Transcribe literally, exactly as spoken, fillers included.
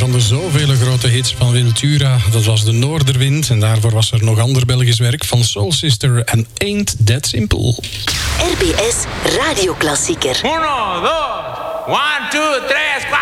van de zoveel grote hits van Wiltura. Dat was de Noorderwind. En daarvoor was er nog ander Belgisch werk van Soul Sister en Ain't That Simple. R B S Radioklassieker. Uno, dos, one, two, tres,